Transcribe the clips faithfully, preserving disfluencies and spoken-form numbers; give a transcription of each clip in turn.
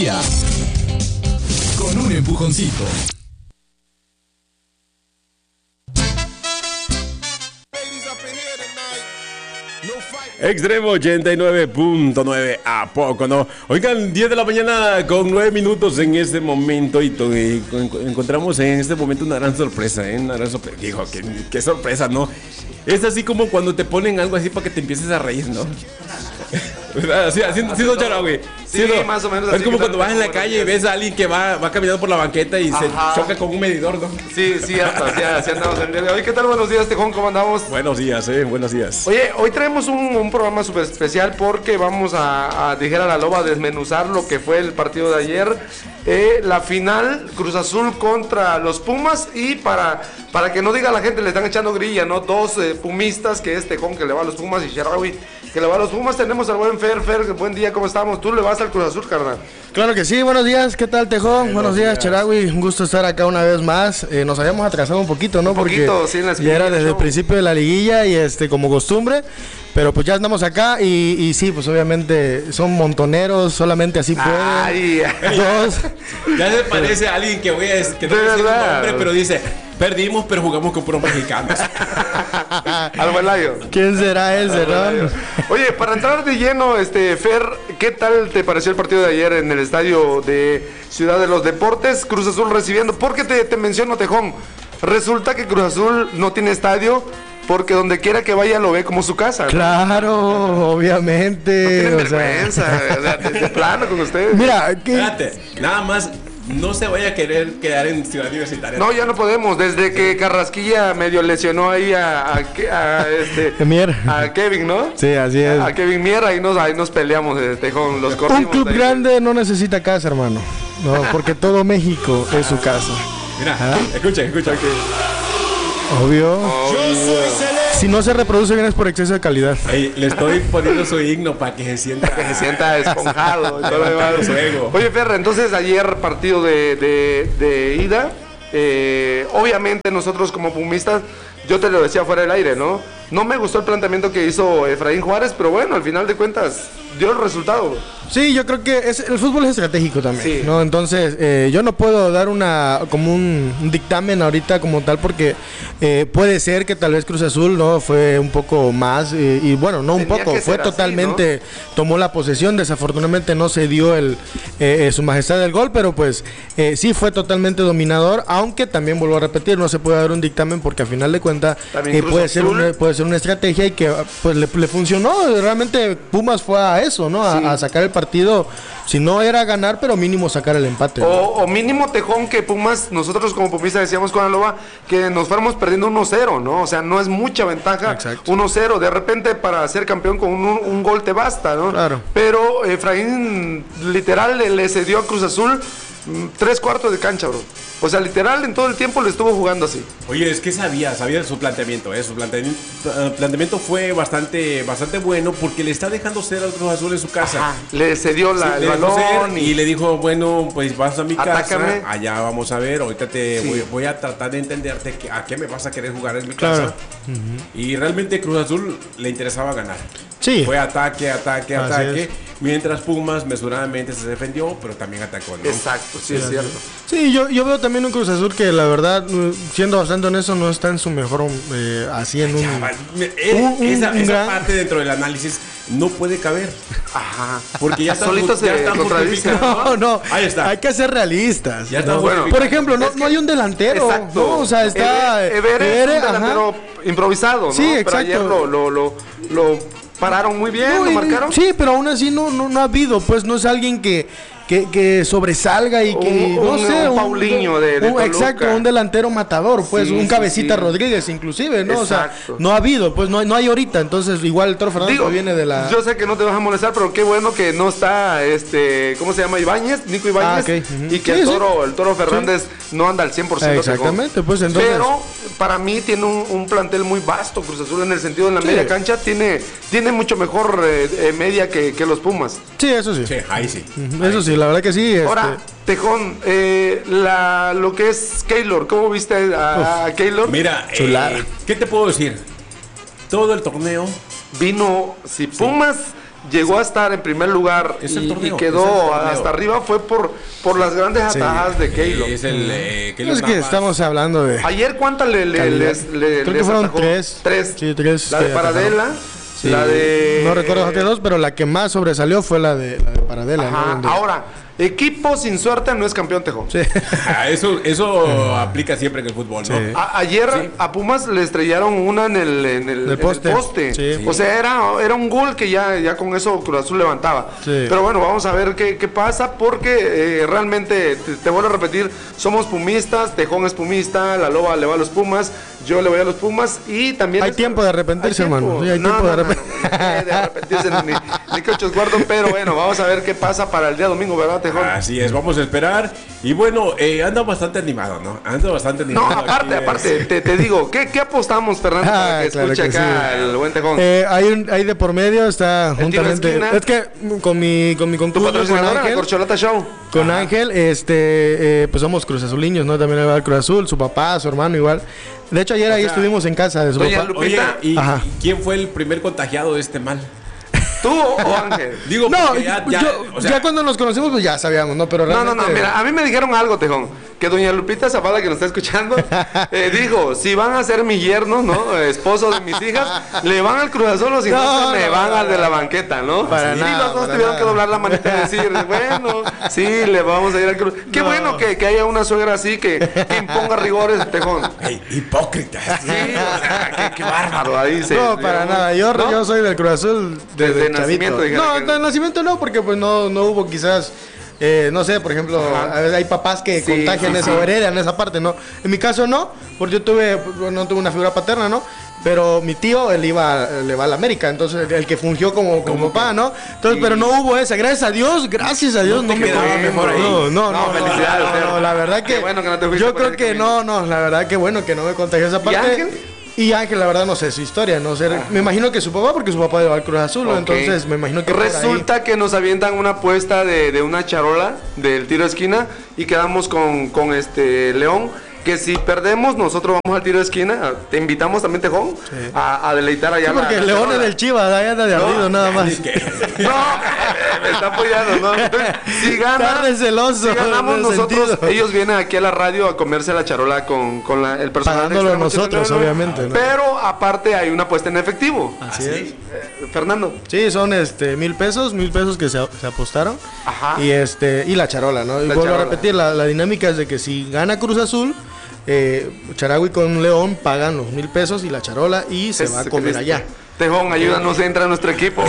día con un empujoncito. Extremo ochenta y nueve punto nueve, ¿a poco no? Oigan, diez de la mañana con nueve minutos en este momento y, to- y encontramos en este momento una gran sorpresa, ¿eh? Una gran sorpresa. Dijo, qué, qué sorpresa, ¿no? Es así como cuando te ponen algo así para que te empieces a reír, ¿no? Así, así, así no, Charagüey. Sí, no? más o menos Es así como que cuando tal- vas en la calle y ves a alguien que va, va caminando por la banqueta y Ajá. se choca con un medidor, ¿no? Sí, cierto, sí, así andamos el día de hoy. ¿Qué tal? Buenos días, Tejón, ¿cómo andamos? Buenos días, eh, buenos días. Oye, hoy traemos un, un programa súper especial porque vamos a, a, dijera la loba, a desmenuzar lo que fue el partido de ayer. Eh, la final, Cruz Azul contra los Pumas. Y para, para que no diga la gente, le están echando grilla, ¿no? Dos eh, pumistas, que es Tejón, que le va a los Pumas, y Sharawi, que le va a los Pumas. Tenemos al buen Fer. Fer, buen día, ¿cómo estamos? Tú le vas al Cruz Azul, carnal. Claro que sí, buenos días, ¿qué tal, Tejón? Buenos Buenos días, días. Charawi, un gusto estar acá una vez más. Eh, nos habíamos atrasado un poquito, ¿no? Un poquito, Porque sí, en la ya era esquinilla, desde ¿no? el principio de la liguilla y este como costumbre, pero pues ya andamos acá y, y sí, pues obviamente son montoneros, solamente así pueden. Ay, Dos. Ya se parece a alguien que, voy a, que no De voy a decir un verdad. nombre, pero dice, perdimos, pero jugamos con puros mexicanos. al buen Layo. ¿Quién será ese, no? Oye, para entrar de lleno, este Fer, ¿qué tal te pareció el partido de ayer en el estadio de Ciudad de los Deportes? Cruz Azul recibiendo, porque te, te menciono, Tejón, resulta que Cruz Azul no tiene estadio porque donde quiera que vaya lo ve como su casa, ¿no? Claro, obviamente. Tienen o sea. vergüenza, o sea, de, de plano con ustedes. Mira, que Espérate, nada más, no se vaya a querer quedar en Ciudad Universitaria. No, ya no podemos. Desde que Carrasquilla medio lesionó ahí a, a, a, este, Mier. a Kevin, ¿no? Sí, así es. A Kevin Mier, ahí nos, ahí nos peleamos, eh, Tejón, los Un corrimos. club ahí. grande no necesita casa, hermano. No, porque todo México es su casa. Mira, ¿Ah? escucha, escucha. Obvio. Oh, Si no se reproduce bien es por exceso de calidad. Ey, le estoy poniendo su himno para que se sienta. que se sienta esponjado y todo lo demás. Levantando su ego. Oye, Ferra, entonces ayer partido de, de, de ida. eh, obviamente nosotros como pumistas, yo te lo decía fuera del aire, ¿no? No me gustó el planteamiento que hizo Efraín Juárez, pero bueno, al final de cuentas dio el resultado. Sí, yo creo que es, el fútbol es estratégico también, Sí. ¿no? Entonces, eh, yo no puedo dar una como un, un dictamen ahorita como tal porque eh, puede ser que tal vez Cruz Azul no fue un poco más eh, y bueno, no un Tenía poco, que fue ser así, totalmente tomó la posesión, desafortunadamente no se dio el eh, eh, su majestad del gol, pero pues eh, sí fue totalmente dominador, aunque también vuelvo a repetir, no se puede dar un dictamen porque a final de cuentas También eh, Cruz puede ser Azul. una, puede ser una estrategia y que pues le, le funcionó, realmente Pumas fue a eso, ¿no? A, Sí. a sacar el partido, si no era ganar, pero mínimo sacar el empate, ¿no? O, o mínimo Tejón que Pumas, nosotros como pumistas decíamos con Aloba que nos fuéramos perdiendo uno cero, ¿no? O sea, no es mucha ventaja Exacto. uno cero. De repente para ser campeón con un, un gol te basta, ¿no? Claro. Pero Efraín literal le, le cedió a Cruz Azul mm, tres cuartos de cancha, bro. O sea, literal en todo el tiempo le estuvo jugando así. Oye, es que sabía, sabía su planteamiento, ¿eh? Su planteamiento, eh, planteamiento fue bastante, bastante bueno porque le está dejando ser al Cruz Azul en su casa. Ajá, le cedió la, Sí, el le dejó balón ser y, y le dijo, bueno, pues vas a mi Atácame. casa, allá vamos a ver, ahorita te Sí. voy, voy a tratar de entenderte que- a qué me vas a querer jugar en mi Claro. casa. Y realmente Cruz Azul le interesaba ganar. Sí. Fue ataque, ataque, Así ataque, es. mientras Pumas mesuradamente se defendió, pero también atacó, ¿no? Exacto, sí, es cierto. Sí, yo, yo veo también un Cruz Azul que la verdad, eh, siendo bastante honesto, no está en su mejor, eh, así en un... Ya, va, eh, un- un- esa un esa gran- parte dentro del análisis no puede caber. Ajá. Porque ya está, Solito ya se está contradice. justificado. No, no, Ahí está. hay que ser realistas. Ya está ¿no? bueno. Por ejemplo, no, Es que- no hay un delantero, Exacto. ¿no? O sea, está... Eve- Evere es Evere, un ajá. delantero improvisado, ¿no? Sí, Pero exacto. ayer lo, lo, lo, lo pararon muy bien, No, lo y- marcaron. Sí, pero aún así no, no, no ha habido, pues no es alguien que, que, que sobresalga y que, Un- no un- sé, un Paulinho de- de un- Toluca. exacto, un delantero matador, pues Sí, un sí, cabecita sí. Rodríguez inclusive, ¿no? O sea, Exacto. no ha habido, pues no, hay- no hay ahorita, entonces igual el Toro Fernández Digo, viene de la... yo sé que no te vas a molestar, pero qué bueno que no está, este, ¿cómo se llama? Ibáñez, Nico Ibáñez, Ah, ok, ujú. y que Sí, el sí. Toro, el Toro Fernández no anda al cien por ciento. Exactamente, pues, entonces- Pero para mí tiene un, un plantel muy vasto, Cruz Azul, en el sentido de la Sí. media cancha, tiene, tiene mucho mejor eh, eh, media que, que los Pumas. Sí, eso sí. Sí, ahí sí. Ujú, Eso sí, la verdad que sí. este, Ahora, Tejón, eh, la, lo que es Keylor, ¿cómo viste a, a Keylor? Mira, Chulada. eh, ¿qué te puedo decir? Todo el torneo, Vino, si Pumas llegó a estar en primer lugar Es el y, torneo, y es quedó el torneo. hasta arriba fue por, por las grandes Sí. atajadas de Keylor. Es el eh, Keylor Es que Navas. estamos hablando de... Ayer, ¿cuántas le, le, calidad. les, le, Creo que les fueron atajó? tres. Tres. Sí, tres La de que Paradela, Sí. la de... No recuerdo los dos, pero la que más sobresalió fue la de, la de Paradela. ¿no? Ajá. Donde- Ahora, equipo sin suerte no es campeón, Tejón. Sí. Ah, eso eso aplica siempre en el fútbol, ¿no? Sí. A- ayer Sí. a Pumas le estrellaron una en el, en el, Del en el poste. poste. Sí. O sea, era, era un gol que ya, ya con eso Cruz Azul levantaba. Sí. Pero bueno, vamos a ver qué, qué pasa porque eh, realmente, te, te vuelvo a repetir, somos pumistas, Tejón es pumista, la Loba le va a los Pumas, yo le voy a los Pumas y también... Hay es- tiempo de arrepentirse, hay tiempo. hermano. Sí, hay No, tiempo no, de no, no, no, no, de arrepentirse ni, ni que ochos guardo, pero bueno, vamos a ver qué pasa para el día domingo, ¿verdad, Tejón? Así es, vamos a esperar. Y bueno, eh, anda bastante animado, ¿no? Anda bastante No, animado. aparte, aquí, aparte, es- te, te digo, ¿qué, qué apostamos, Fernando, para Ah, que claro escuche que acá sí. el buen Tejón? Eh, hay, un, hay de por medio, está tiro de juntamente. esquina. Es que mm, con mi, con mi Tu concuño, con patrocinadora, la Ángel, Corcholata Show. con Ángel, este, eh, pues somos Cruz Azuliños, ¿no? También le va al Cruz Azul, su papá, su hermano igual. De hecho, ayer ahí sea, estuvimos en casa de su Doña papá. Lu- Oye, Lupita. ¿y, Ajá. y quién fue el primer contagiado de este mal? ¿Tú o Ángel? Digo, No, porque ya, ya, yo- o sea, ya cuando nos conocimos, pues ya sabíamos, ¿no? Pero No, no, realmente... no, mira, a mí me dijeron algo, Tejón, que doña Lupita Zapata, que nos está escuchando, eh, dijo, si van a ser mi yerno, ¿no? Esposo de mis hijas, le van al Cruz Azul o si no, No, se me no, van no, al de la no. banqueta, ¿no? Para y nada, los dos para tuvieron nada. que doblar la manita y decir, bueno, sí, le vamos a ir al Cruz. Qué No. bueno que, que haya una suegra así que, que imponga rigores, Tejón. ey, hipócrita. Sí, o sea, qué, qué bárbaro, ahí se... No, para nada. Yo, ¿No? yo soy del Cruz Azul desde, Desde chavito. nacimiento, dijera No, que- desde nacimiento no, porque pues no, no hubo quizás, eh, no sé, por ejemplo, Ajá. a veces hay papás que Sí, contagian sí, esa sí. o heredan esa parte, ¿no? En mi caso no, porque yo tuve, pues, no tuve una figura paterna, ¿no? Pero mi tío, él iba, le va a la América, entonces el que fungió como, como papá, ¿no? Entonces, pero no hubo esa, gracias a Dios, gracias a Dios, No no, te me quedaba tocó. mejor ahí. No, no, No, no, felicidades, no, Teo. no, la verdad que, Qué bueno que no te fuiste yo por creo ese que camino. no, no, la verdad que bueno que no me contagió esa parte. Ángel? Y Ángel, la verdad, no sé su historia, no sé. Me imagino que su papá, porque su papá le va al Cruz Azul, Ok. entonces me imagino que por ahí. resulta que nos avientan una apuesta de, de una charola del tiro de esquina y quedamos con, con este León. Que si perdemos, nosotros vamos al tiro de esquina. Te invitamos también, Tejón, a, a deleitar allá. Sí, la- porque la el León es charola. del Chivas, ahí anda de No, ardido nada más. Es que- No, me está apoyando, ¿no? Entonces, si gana, Está receloso, si ganamos en ese nosotros, sentido. ellos vienen aquí a la radio a comerse la charola con, con la- el personal. de Pagándolo Extremo nosotros, ochenta y nueve. obviamente, ¿no? Pero aparte hay una apuesta en efectivo. Así es. Eh, Fernando. Sí, son este mil pesos, mil pesos que se, se apostaron. Ajá. Y este, y la charola, ¿no? Y La vuelvo charola. a repetir, la, la dinámica es de que si gana Cruz Azul, eh, Charagüi con León pagan los mil pesos y la charola y se va a comer Jesucristo. allá. Tejón, ayúdanos a entrar a nuestro equipo.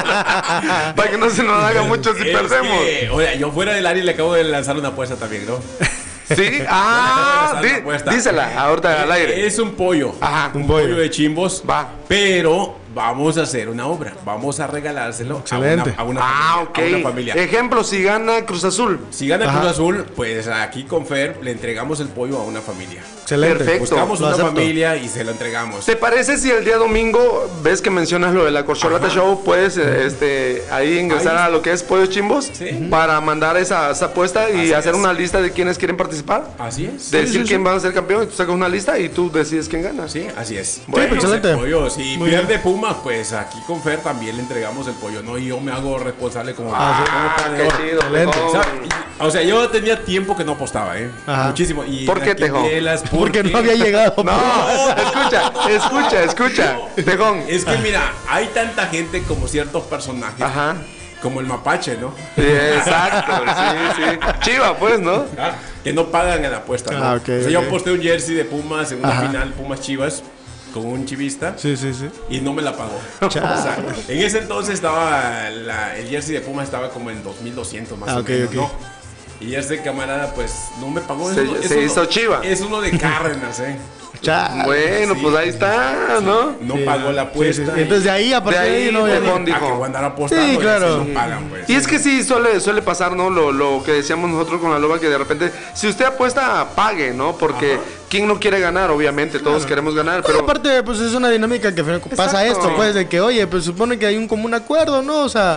Para que no se nos haga mucho si es perdemos. que, oye, yo fuera del área le acabo de lanzar una apuesta también, ¿no? Sí, ah, Yo le acabo de lanzar di- una apuesta. dísela, ahorita al aire. Es un pollo. Ajá. Un Un pollo. pollo. de chimbos. Va. Pero vamos a hacer una obra. Vamos a regalárselo a Excelente. una, a una Ah, familia, ok. a una familia. Ejemplo, si gana Cruz Azul. Si gana Ajá. Cruz Azul, pues aquí con Fer le entregamos el pollo a una familia. Excelente. Perfecto. Buscamos Lo una acepto. familia y se lo entregamos. ¿Te parece si el día domingo ves que mencionas lo de la Corcholata Show? Puedes eh, este, ahí ingresar Ahí. a lo que es Pollos Chimbos Sí. para mandar esa, esa apuesta y Así hacer es. una lista de quienes quieren participar. Así es. De decir sí, quién sí. va a ser campeón y tú sacas una lista y tú decides quién gana. Sí, así es. Bueno, pues, excelente. el pollo, si Muy pierde Pumas, pues aquí con Fer también le entregamos el pollo, ¿no? Y yo me hago responsable como, Ah, como qué perdedor. chido. Excelente. Tejón. O sea, y- o sea, yo tenía tiempo que no apostaba, ¿eh? Ajá. Muchísimo. Y ¿Por las qué, Tejón? quinielas, Porque no porque- había llegado. No, escucha, escucha, escucha. Tejón. Es que mira, hay tanta gente como ciertos personajes, Ajá. como el mapache, ¿no? Sí, exacto, sí, sí. Chiva, pues, ¿no? Ah, que no pagan en la apuesta, ¿no? Ah, ok, o sea, yo ok. aposté un jersey de Pumas en una Ajá. final Pumas Chivas con un chivista. Sí, sí, sí. Y no me la pagó. Chale. O sea, en ese entonces estaba la- el jersey de Puma estaba como en dos mil doscientos más Ah, o ok, menos, ok. ¿no? Y ese camarada pues no me pagó. Se- Es uno- es se uno- hizo chiva. Es uno de Cárdenas, ¿eh? Chale. Bueno, Sí. pues ahí está, ¿no? No Sí. pagó la Sí, apuesta. sí, sí. Entonces de ahí, a partir De de ahí, ahí, no de ya no- Juan dijo. A que voy a andar apostando. Sí, y claro. así no pagan, pues. Y es que sí, suele, suele pasar, ¿no? Lo, lo que decíamos nosotros con la loba, que de repente, si usted apuesta, pague, ¿no? Porque Ajá. ¿quién no quiere ganar? Obviamente, todos queremos ganar, Pero pero... aparte, pues es una dinámica que pasa Exacto. esto, pues, de que, oye, pues supone que hay un común acuerdo, ¿no? O sea,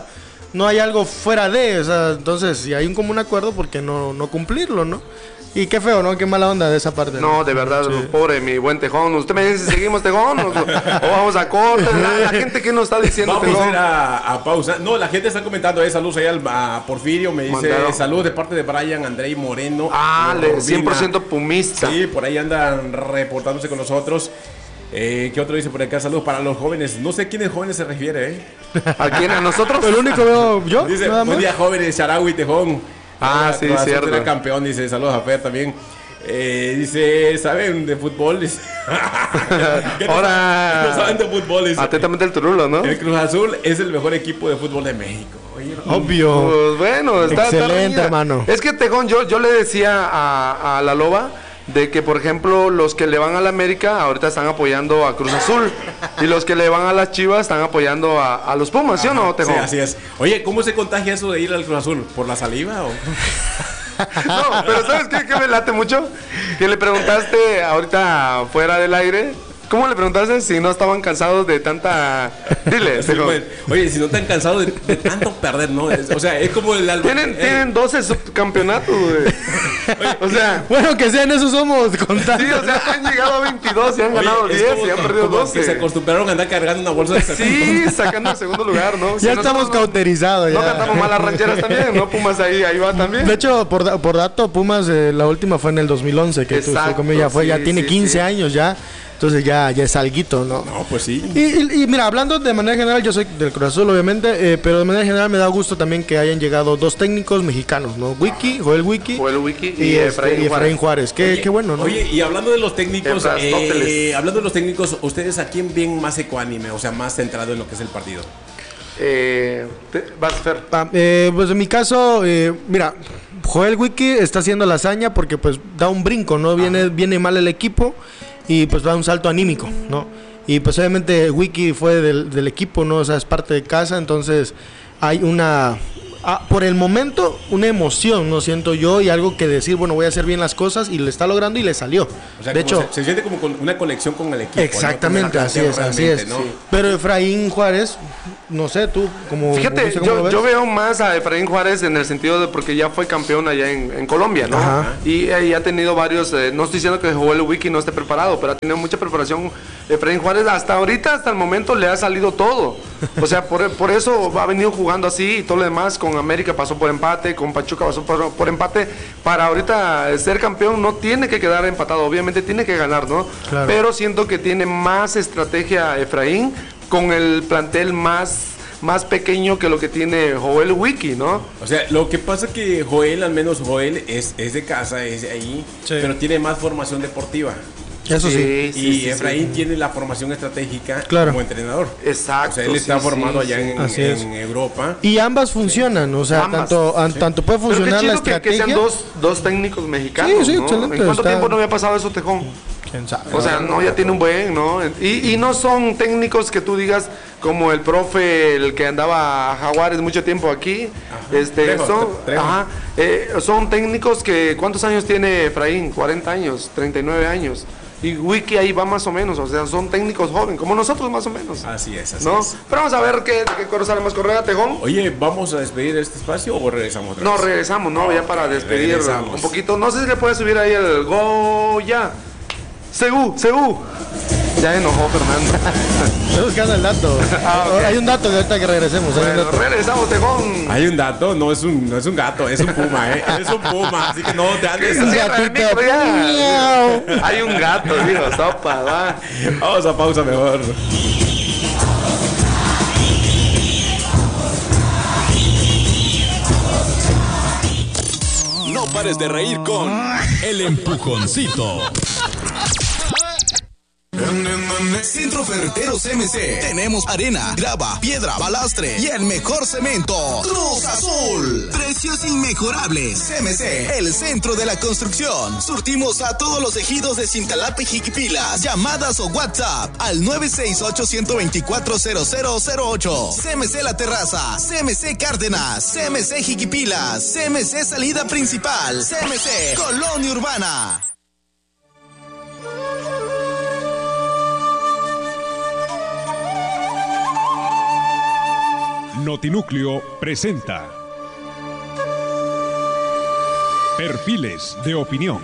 no hay algo fuera de, o sea, entonces si hay un común acuerdo, ¿por qué no, no cumplirlo, no? Y qué feo, ¿no? Qué mala onda de esa parte. No, de verdad, sí. Pobre mi buen Tejón. Usted me dice si seguimos Tejón o, o vamos a corte. La, la gente que nos está diciendo vamos Tejón. a ir a, a pausa. No, la gente está comentando, eh, saludos ahí al, a Porfirio, me dice Mandado. saludos de parte de Brian, Andrei Moreno. Ah, Urbina. cien por ciento pumista. Sí, por ahí andan reportándose con nosotros. Eh, ¿Qué otro dice por acá? Saludos para los jóvenes. No sé quiénes jóvenes se refiere, ¿eh? ¿A quién? ¿A nosotros? El único veo yo. Dice, nada buen más. día jóvenes, Charaui, Tejón. Ah, sí, Cruz Azul cierto. será campeón, dice, saludos a Fer también. Eh, dice, ¿saben de fútbol? Dice, ¿qué no Ahora. saben- no saben de fútbol. Dice, Atentamente el Turulo, ¿no? el Cruz Azul es el mejor equipo de fútbol de México. Oye, no- Obvio. Pues bueno, está, está Excelente, reñida. hermano. Es que Tejón, yo, yo le decía a, a la Loba de que, por ejemplo, los que le van a la América ahorita están apoyando a Cruz Azul y los que le van a las Chivas están apoyando a, a los Pumas, ¿sí o no, Tejón? Sí, así es. Oye, ¿cómo se contagia eso de ir al Cruz Azul? ¿Por la saliva o...? No, pero ¿sabes qué, qué me late mucho? Que le preguntaste ahorita fuera del aire. ¿Cómo le preguntaste si no estaban cansados de tanta... Dile, Sí, Tejón. pues, oye, si no están cansados de, de tanto perder, ¿no? Es- o sea, es como el... alba- Tienen, eh, tienen doce subcampeonatos, güey. O sea... Bueno, que sean esos somos contados. Sí, o sea, han llegado a veintidós y han oye, ganado es diez como- y han perdido como doce. que se acostumbraron a andar cargando una bolsa de Sí, sacando el segundo lugar, ¿no? Si Ya nosotros estamos no- cauterizados. No ya. cantamos mal las rancheras también, ¿no? Pumas ahí, ahí va también. De hecho, por, da- por dato, Pumas, eh, la última fue en el dos mil once, que tú, Exacto, como ya fue, ya sí, tiene sí, quince sí. años ya, entonces ya, ya es alguito, ¿no? No, pues sí. Y, y- y mira, hablando de manera general, yo soy del Cruz Azul, obviamente, eh, pero de manera general me da gusto también que hayan llegado dos técnicos mexicanos, ¿no? Wiki, Joel Wiki Joel Wiki y, y este, Efraín y Efraín Juárez. Juárez. Qué, Oye, qué bueno, ¿no? Oye, y hablando de los técnicos, Efrastóteles. eh, hablando de los técnicos, ¿ustedes a quién ven más ecuánime? O sea, más centrado en lo que es el partido. Eh, te- vas, Fer. Ah, eh, pues en mi caso, eh, mira, Joel Wiki está haciendo la hazaña porque pues da un brinco, ¿no? Viene, viene mal el equipo y pues da un salto anímico, ¿no? Y pues obviamente Wiki fue del, del equipo, ¿no? O sea, es parte de casa, entonces hay una... ah, por el momento, una emoción, ¿no? Siento yo, y algo que decir, bueno, voy a hacer bien las cosas y le está logrando y le salió. O sea, de como hecho... se, se siente como con una conexión con el equipo. Exactamente, ¿no? Con el así plantel es, así realmente, es. ¿no? Sí. Pero Efraín Juárez, no sé, tú, como... Fíjate, no sé cómo lo yo, ves. yo veo más a Efraín Juárez en el sentido de porque ya fue campeón allá en, en Colombia, ¿no? Ajá. Y ahí ha tenido varios, eh, no estoy diciendo que Joel Wiki no esté preparado, pero ha tenido mucha preparación Efraín Juárez. Hasta ahorita, hasta el momento, le ha salido todo. O sea, por, por eso ha venido jugando así y todo lo demás. Con América pasó por empate, con Pachuca pasó por, por empate. Para ahorita ser campeón no tiene que quedar empatado, obviamente tiene que ganar, ¿no? Claro. Pero siento que tiene más estrategia Efraín con el plantel más, más pequeño que lo que tiene Joel Wiki, ¿no? O sea, lo que pasa que Joel, al menos Joel, es, es de casa, es de ahí, Sí. pero tiene más formación deportiva. Eso sí. sí, y sí, Efraín sí. tiene la formación estratégica Claro. como entrenador. Exacto. O sea, él está sí, formado sí, allá sí. en, Así es. en Europa. Y ambas funcionan, o sea, Ambas, tanto, an- tanto puede Pero qué funcionar la chido que, que estrategia. sean dos, dos técnicos mexicanos, Sí, sí, ¿no? excelente, ¿En cuánto está- tiempo no había pasado eso, Tejón? ¿Quién sabe? O sea, no, ya tiene un buen, ¿no? Y, y no son técnicos que tú digas como el profe, el que andaba a Jaguares mucho tiempo aquí. Este, Trejo, son, Trejo. ajá, eh, son técnicos que, ¿cuántos años tiene Efraín? cuarenta años, treinta y nueve años. Y Wiki ahí va más o menos, o sea, son técnicos jóvenes, como nosotros más o menos. Así es, así ¿No? es. Pero vamos a ver qué, qué coro sale más correa, Tejón. Oye, ¿vamos a despedir este espacio o regresamos otra No, vez? regresamos, ¿no? Ya para despedir regresamos. un poquito. No sé si le puede subir ahí el Goya. Segú, Segú. Ya enojó Fernando. Estoy buscando el dato. Ah, ok. Hay un dato de ahorita que regresemos. hay un Bueno, dato. regresamos, Tejón. Hay un dato, no es un, no es un gato, es un puma, ¿eh? Es un puma, así que no te andes. Un Cierra el gatito. micro ya. Miau. Hay un gato, digo, sopa, va. Vamos a pausa mejor. No pares de reír con El Empujoncito. Centro Ferreteros C M C. Tenemos arena, grava, piedra, balastre y el mejor cemento. Cruz Azul. Precios inmejorables. C M C, el centro de la construcción. Surtimos a todos los ejidos de Cintalapa y Jiquipilas. Llamadas o WhatsApp al nueve seis ocho, uno dos cuatro, cero cero cero ocho. C M C La Terraza. C M C Cárdenas. C M C Jiquipilas. C M C Salida Principal. C M C Colonia Urbana. Notinúcleo presenta Perfiles de Opinión.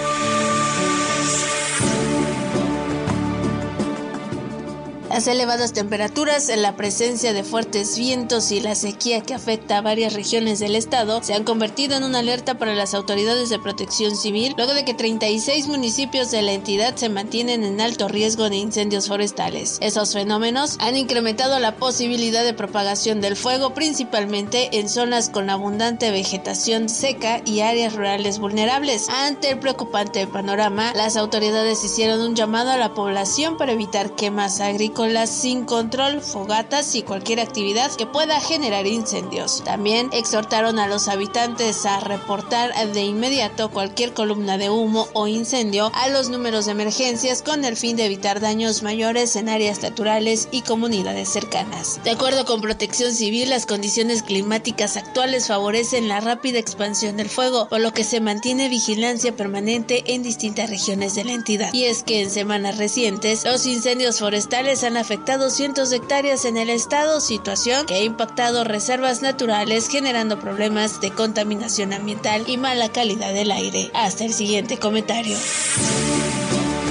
Las elevadas temperaturas, la presencia de fuertes vientos y la sequía que afecta a varias regiones del estado se han convertido en una alerta para las autoridades de protección civil, luego de que treinta y seis municipios de la entidad se mantienen en alto riesgo de incendios forestales. Esos fenómenos han incrementado la posibilidad de propagación del fuego, principalmente en zonas con abundante vegetación seca y áreas rurales vulnerables. Ante el preocupante panorama, las autoridades hicieron un llamado a la población para evitar quemas agrícolas sin control, fogatas y cualquier actividad que pueda generar incendios. También exhortaron a los habitantes a reportar de inmediato cualquier columna de humo o incendio a los números de emergencias con el fin de evitar daños mayores en áreas naturales y comunidades cercanas. De acuerdo con Protección Civil, las condiciones climáticas actuales favorecen la rápida expansión del fuego, por lo que se mantiene vigilancia permanente en distintas regiones de la entidad. Y es que en semanas recientes, los incendios forestales han afectado cientos de hectáreas en el estado, situación que ha impactado reservas naturales, generando problemas de contaminación ambiental y mala calidad del aire. Hasta el siguiente comentario.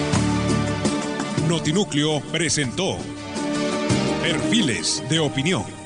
Notinúcleo presentó Perfiles de Opinión.